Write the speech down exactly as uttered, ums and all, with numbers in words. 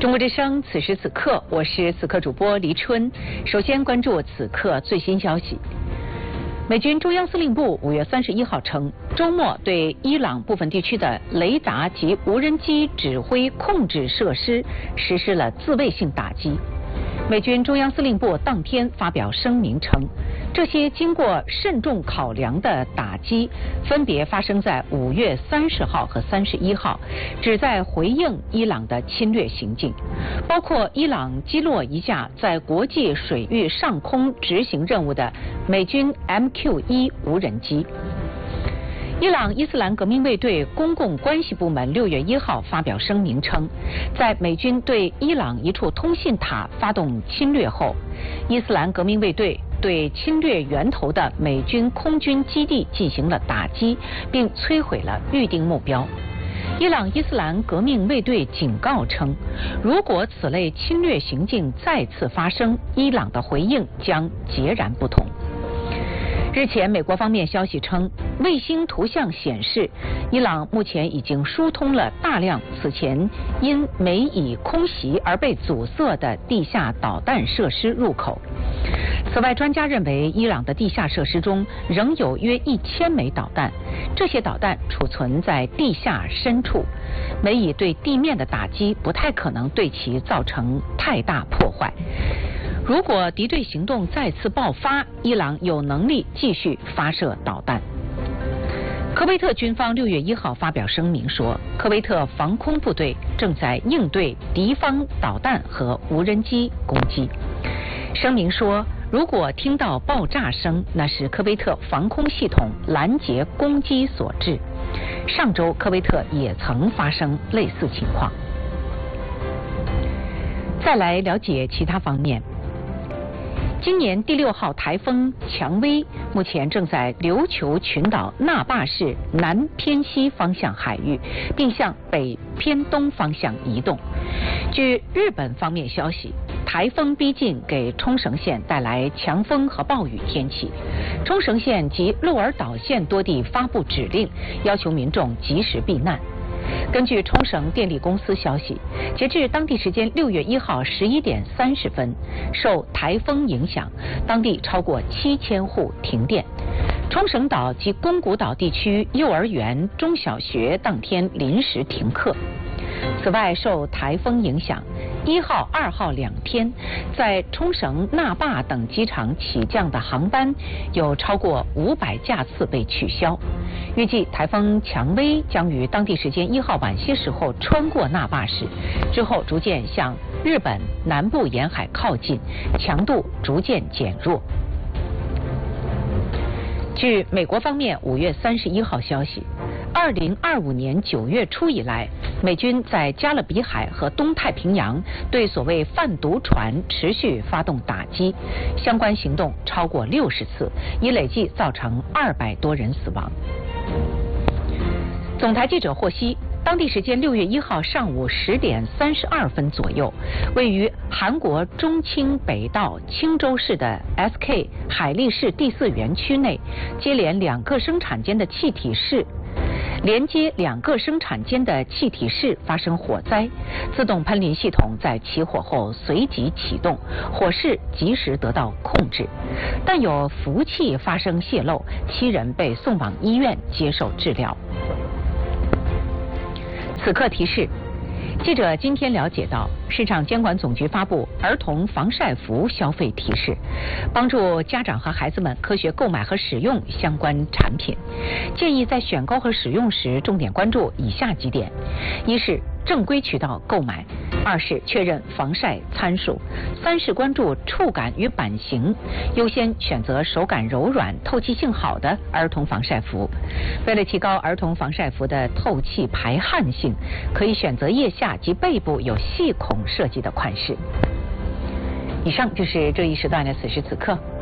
中国之声，此时此刻，我是此刻主播黎春。首先关注此刻最新消息。美军中央司令部五月三十一号称，周末对伊朗部分地区的雷达及无人机指挥控制设施实施了自卫性打击。美军中央司令部当天发表声明称，这些经过慎重考量的打击分别发生在五月三十号和三十一号，旨在回应伊朗的侵略行径，包括伊朗击落一架在国际水域上空执行任务的美军 M Q 一无人机。伊朗伊斯兰革命卫队公共关系部门六月一号发表声明称，在美军对伊朗一处通信塔发动侵略后，伊斯兰革命卫队对侵略源头的美军空军基地进行了打击，并摧毁了预定目标。伊朗伊斯兰革命卫队警告称，如果此类侵略行径再次发生，伊朗的回应将截然不同。日前，美国方面消息称，卫星图像显示，伊朗目前已经疏通了大量此前因美以空袭而被阻塞的地下导弹设施入口。此外，专家认为，伊朗的地下设施中仍有约一千枚导弹，这些导弹储存在地下深处，美以对地面的打击不太可能对其造成太大破坏。如果敌对行动再次爆发，伊朗有能力继续发射导弹。科威特军方六月一号发表声明说，科威特防空部队正在应对敌方导弹和无人机攻击。声明说，如果听到爆炸声，那是科威特防空系统拦截攻击所致。上周科威特也曾发生类似情况。再来了解其他方面。今年第六号台风蔷薇目前正在琉球群岛那霸市南偏西方向海域，并向北偏东方向移动。据日本方面消息，台风逼近给冲绳县带来强风和暴雨天气，冲绳县及鹿儿岛县多地发布指令，要求民众及时避难。根据冲绳电力公司消息，截至当地时间六月一号十一点三十分，受台风影响，当地超过七千户停电。冲绳岛及宫古岛地区幼儿园、中小学当天临时停课。此外，受台风影响，一号、二号两天，在冲绳、那霸等机场起降的航班有超过五百架次被取消。预计台风蔷薇将于当地时间一号晚些时候穿过那霸市，之后逐渐向日本南部沿海靠近，强度逐渐减弱。据美国方面五月三十一号消息，二零二五年九月初以来，美军在加勒比海和东太平洋对所谓贩毒船持续发动打击，相关行动超过六十次，已累计造成二百多人死亡。总台记者获悉，当地时间六月一号上午十点三十二分左右，位于韩国中清北道青州市的 S K 海力士第四园区内，接连两个生产间的气体室连接两个生产间的气体室发生火灾，自动喷淋系统在起火后随即启动，火势及时得到控制，但有氟气发生泄漏，七人被送往医院接受治疗。此刻提示，记者今天了解到，市场监管总局发布儿童防晒服消费提示，帮助家长和孩子们科学购买和使用相关产品。建议在选购和使用时重点关注以下几点：一是正规渠道购买，二是确认防晒参数，三是关注触感与版型，优先选择手感柔软、透气性好的儿童防晒服。为了提高儿童防晒服的透气排汗性，可以选择腋下及背部有细孔设计的款式。以上就是这一时段的此时此刻。